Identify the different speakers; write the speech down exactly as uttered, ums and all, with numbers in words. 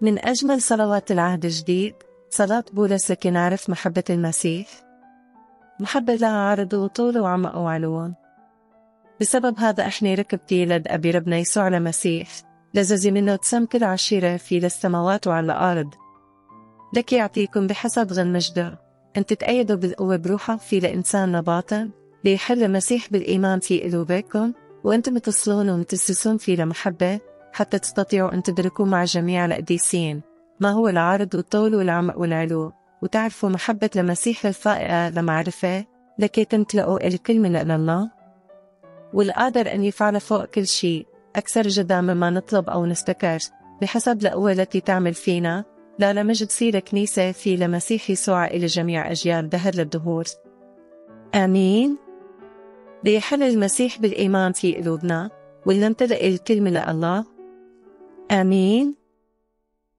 Speaker 1: من أجمل صلوات العهد الجديد صلاة بولس لكي نعرف محبة المسيح. محبة لها عرض وطول وعمق وعلو. بسبب هذا احنا ركبتي لد أبي ربنا يسوع المسيح لزازي منه تسم كل عشيرة في للسماوات وعلى الأرض. لك يعطيكم بحسب غن مجده أن تتأيدوا بالقوة بروحه في لإنسان باطن ليحل المسيح بالإيمان في قلوبكم، وأنتم تصلون ومتسسون في لمحبة حتى تستطيعوا أن تدركوا مع جميع القديسين ما هو العرض والطول والعمق والعلو، وتعرفوا محبة المسيح الفائقة لمعرفة لكي تمتلئوا الكل من الله، والقادر أن يفعل فوق كل شيء أكثر جدا مما نطلب أو نفتكر بحسب القوة التي تعمل فينا، لا لمجد سيرة كنيسة في لمسيح يسوع إلى جميع أجيال دهر للدهور. آمين. ليحل المسيح بالإيمان في قلوبنا ولنمتلئ الكل من الله. آمين.